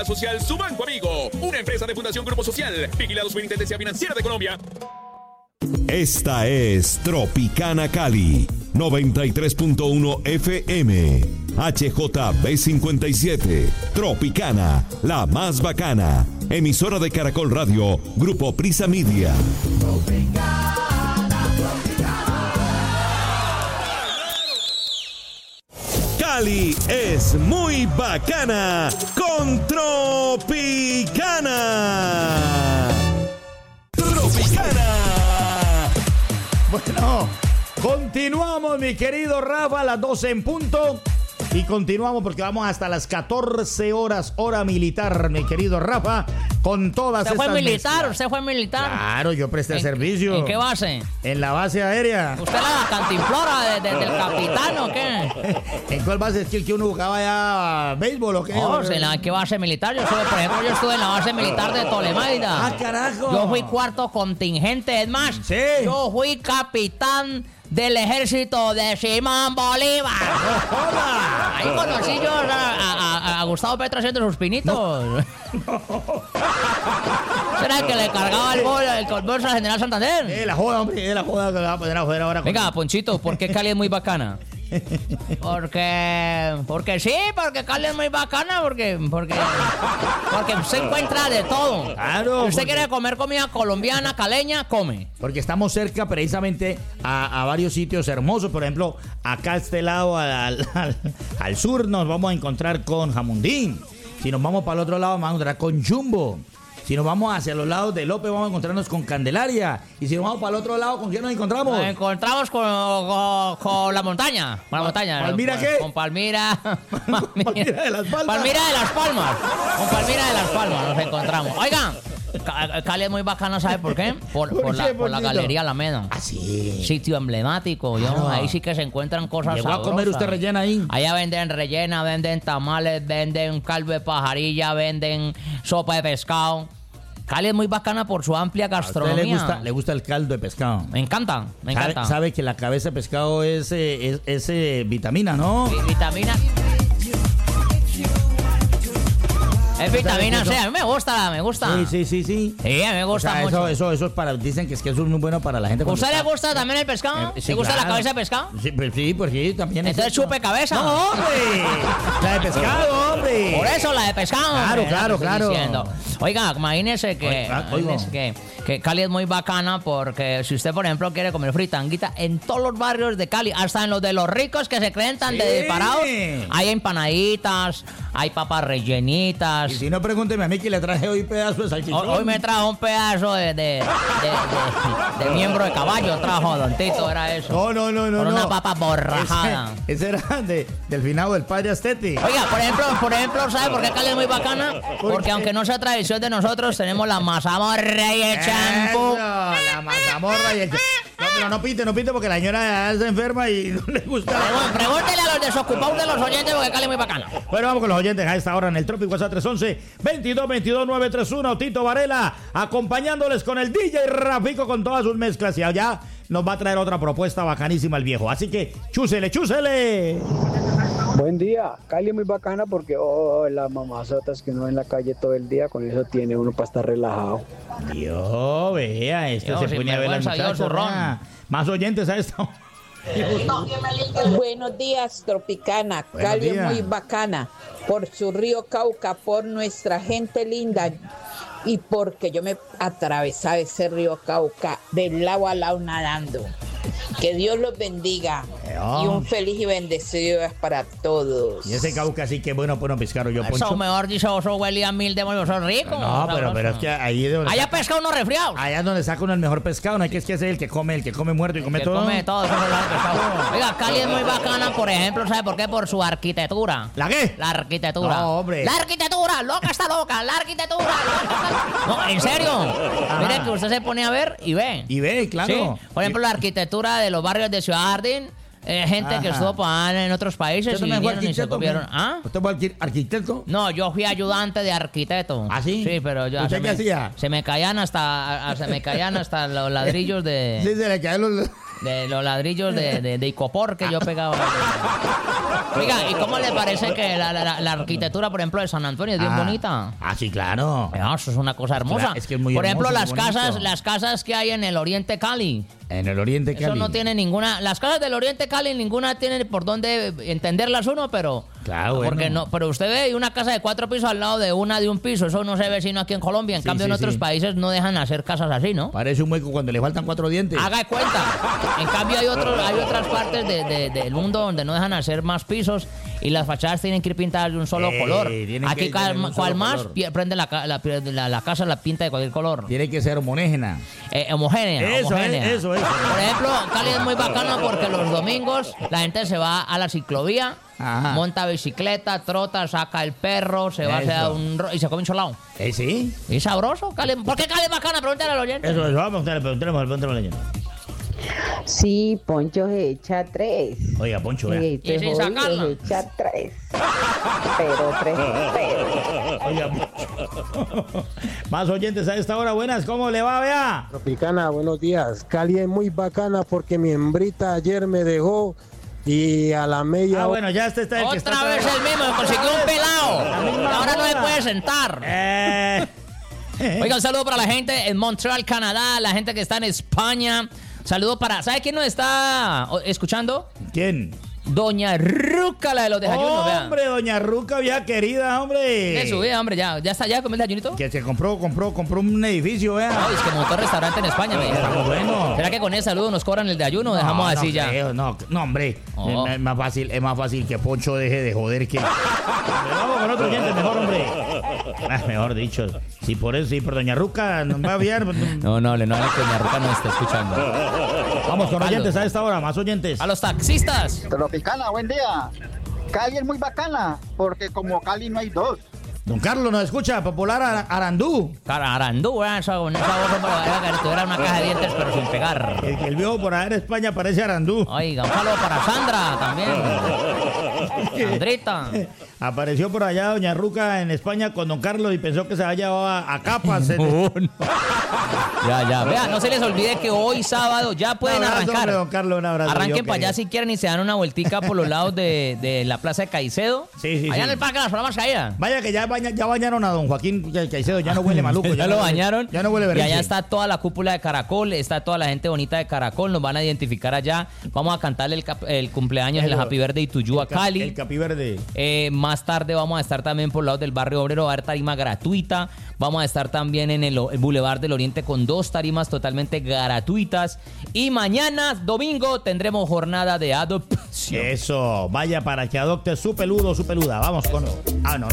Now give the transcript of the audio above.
Seguridad Social Su Banco Amigo, una empresa de Fundación Grupo Social, vigilado Superintendencia Financiera de Colombia. Esta es Tropicana Cali, 93.1 FM, HJB57, Tropicana, la más bacana, emisora de Caracol Radio, Grupo Prisa Media. Cali es muy bacana con Tropicana. Tropicana. Bueno, continuamos, mi querido Rafa, a las 12 en punto. Y continuamos porque vamos hasta las 14 horas, hora militar, mi querido Rafa, con todas estas ¿Usted fue militar? mezclas. ¿Usted fue militar? Claro, yo presté servicio. ¿En qué base? En la base aérea. ¿Usted la cantinflora del capitán o qué? ¿En cuál base? ¿Es que uno jugaba ya béisbol o qué? No, ¿en qué base militar? Yo estuve en la base militar de Tolemaida. ¡Ah, carajo! Yo fui cuarto contingente, es más, ¿Sí? yo fui capitán del ejército de Simón Bolívar. ¡Hola! Ahí conocí yo a Gustavo Petro haciendo sus pinitos. ¿Será el que le cargaba el bolso al general Santander? La joda, hombre, la joda que le va a poner a joder ahora. Venga, Ponchito, ¿por qué Cali es muy bacana? Porque sí, porque Cali es muy bacana, porque se encuentra de todo. Claro. Si usted quiere comer comida colombiana, caleña, come. Porque estamos cerca precisamente a varios sitios hermosos. Por ejemplo, acá a este lado, al sur, nos vamos a encontrar con Jamundín. Si nos vamos para el otro lado, vamos a encontrar con Jumbo. Si nos vamos hacia los lados de López, vamos a encontrarnos con Candelaria. Y si nos vamos para el otro lado, ¿con quién nos encontramos? Nos encontramos con la montaña. Con la montaña. ¿Palmira qué? Con Palmira. Palmira de las Palmas. Palmira de las Palmas. Con Palmira de las Palmas nos encontramos. Oigan, Cali es muy bacana, ¿sabe por qué? Por la Galería Alameda. Ah, sí. Sitio emblemático, Claro. Ahí sí que se encuentran cosas ¿Llegó sabrosas. a comer usted rellena ahí? Allá venden rellena, venden tamales, venden caldo de pajarilla, venden sopa de pescado. Cali es muy bacana por su amplia gastronomía. ¿A usted le gusta el caldo de pescado? Me encanta, me encanta. Sabe que la cabeza de pescado es vitamina, ¿no? Vitamina. Es vitamina C, a mí me gusta. Sí. Sí, a mí me gusta mucho. Eso es para, dicen que eso es muy bueno para la gente. ¿Usted le gusta también el pescado? Sí, ¿Le gusta claro. la cabeza de pescado? Sí, pues sí, también. Entonces chupe cabeza. ¡No, hombre! La de pescado, hombre. Por eso la de pescado. Claro, hombre, claro. Diciendo. Oiga, imagínese que Cali es muy bacana porque si usted, por ejemplo, quiere comer fritanguita en todos los barrios de Cali, hasta en los de los ricos que se creen tan de disparados, hay empanaditas, hay papas rellenitas. Y si no, pregúnteme a mí que le traje hoy pedazo de salchichón. Hoy me trajo un pedazo de miembro de caballo, trajo Don Tito, era eso. No. Con una papa borrajada. Ese era del finado del padre Astete. Oiga, por ejemplo, ¿sabe por qué Cali es muy bacana? Porque aunque no sea tradición de nosotros, tenemos la mazamorra y el champú. La mazamorra y el champú. No, pero no pinte porque la señora está enferma y no le gusta. Pregúntele a los desocupados de los oyentes porque Cali es muy bacana. Bueno, vamos con los oyentes a esta hora en el Trópico WhatsApp 311-2222-931. Tito Varela acompañándoles con el DJ Rafico con todas sus mezclas. Y allá nos va a traer otra propuesta bacanísima el viejo. Así que chúsele. Buen día, Cali es muy bacana porque las mamazotas que uno ve en la calle todo el día, con eso tiene uno para estar relajado. Dios, vea, Dios, se ponía a ver la muchacha. Más oyentes a esto. Buenos días, Tropicana. Cali es muy bacana por su río Cauca, por nuestra gente linda y porque yo me atravesaba ese río Cauca del lado a lado nadando. Que Dios los bendiga y un feliz y bendecido día para todos. Y ese Cauca sí que bueno pescar yo, Poncho. Eso mejor dicho, eso huele a mil demonios, son ricos. No, pero es que ahí es donde allá pesca uno resfriado. Allá es donde saca uno el mejor pescado. No hay que ser el que come muerto y come todo. Come todo, eso es el pescado. Oiga, Cali es muy bacana, por ejemplo, ¿sabe por qué? Por su arquitectura. ¿La qué? La arquitectura. No, hombre. La arquitectura, loca está loca, la arquitectura. No, en serio. Mire que usted se pone a ver y ve. Y ve, claro. ¿Sí? Por ejemplo, la arquitectura de los barrios de Ciudad Jardín. Gente que estuvo en otros países y vinieron y se comieron. ¿Ah? ¿Usted fue arquitecto? No, yo fui ayudante de arquitecto. ¿Ah, sí? Sí, pero yo. ¿Usted qué hacía? Se me caían hasta los ladrillos de. Sí, se le caían los. de los ladrillos de icopor que yo pegaba. Oiga, ¿y cómo le parece que la arquitectura, por ejemplo, de San Antonio es bien bonita? Ah, sí, claro. Eso es una cosa hermosa. Es que es muy por ejemplo, hermoso, las casas que hay en el Oriente Cali. En el Oriente Cali. Eso no tiene ninguna... Las casas del Oriente Cali ninguna tiene por dónde entenderlas uno, pero... Claro, bueno. Porque no, pero usted ve una casa de 4 pisos al lado de un piso. Eso no se ve sino aquí en Colombia. En cambio, en otros países no dejan hacer casas así, ¿no? Parece un hueco cuando le faltan 4 dientes. Haga de cuenta. En cambio, hay otras partes del mundo donde no dejan hacer más pisos y las fachadas tienen que ir pintadas de un solo color. Aquí, cual más, prende la casa, la pinta de cualquier color. Tiene que ser homogénea. Homogénea. Eso. Por ejemplo, Cali es muy bacano porque los domingos la gente se va a la ciclovía. Ajá. Monta bicicleta, trota, saca el perro, se va a hacer y se come un cholao. ¿Sí? ¿Y sabroso? ¿Por qué Cali es bacana? Pregúntale al oyente. Eso, vamos a preguntarle al oyente. Sí, Poncho se echa 3. Oiga, Poncho, vea. Y sin sacarla. Se echa 3. Pero 3. Oiga, Poncho. Más oyentes a esta hora, buenas, ¿cómo le va, vea? Tropicana, buenos días. Cali es muy bacana porque mi hembrita ayer me dejó y a la media... bueno, ya está el que está... Otra vez el mismo, me consiguió un pelado. Ahora no se puede sentar. Oiga, un saludo para la gente en Montreal, Canadá, la gente que está en España. Saludo para... ¿Sabe quién nos está escuchando? ¿Quién? Doña Ruca, la de los desayunos, vea. Hombre, Doña Ruca, vieja querida, hombre. De su vida, hombre, ya está allá con el desayunito. Que se compró un edificio, vea. No, es que montó restaurante en España, me dijo. Bueno. ¿Será que con ese saludo nos cobran el desayuno o dejamos así ya? Creo, no, hombre. Es más fácil que Poncho deje de joder que... Vamos con otro oyente, mejor, hombre. Mejor dicho. Si por Doña Ruca nos va a enviar... No, que Doña Ruca no está escuchando. Vamos con oyentes a esta hora, más oyentes. A los taxistas. Tropicana, buen día. Cali es muy bacana, porque como Cali no hay dos. Don Carlos nos escucha, popular Arandú. Arandú, esa voz que tuviera una caja de dientes, pero sin pegar. El que él vio por allá en España parece Arandú. Oiga, un saludo para Sandra también. Sandrita. Apareció por allá Doña Ruca en España con Don Carlos y pensó que se había llevado a capas. Ya. Vea, no se les olvide que hoy sábado ya pueden arrancar. Hombre, Don Carlos, un abrazo. Arranquen para allá si quieren y se dan una vueltica por los lados de la Plaza de Caicedo. Sí. Allá en el Parque de las Palomas Caídas. Vaya que ya bañaron a Don Joaquín Caicedo, ya no huele maluco. Ya lo bañaron. Ya no huele berrinche. Y allá está toda la cúpula de Caracol, está toda la gente bonita de Caracol, nos van a identificar allá. Vamos a cantarle el cumpleaños, el Happy Birthday to you a Cali. El Happy Birthday. Más tarde vamos a estar también por el lado del barrio obrero, va a haber tarima gratuita. Vamos a estar también en el Boulevard del Oriente con 2 tarimas totalmente gratuitas. Y mañana, domingo, tendremos jornada de adopción. Eso, vaya para que adopte su peludo o su peluda. Vamos con... no.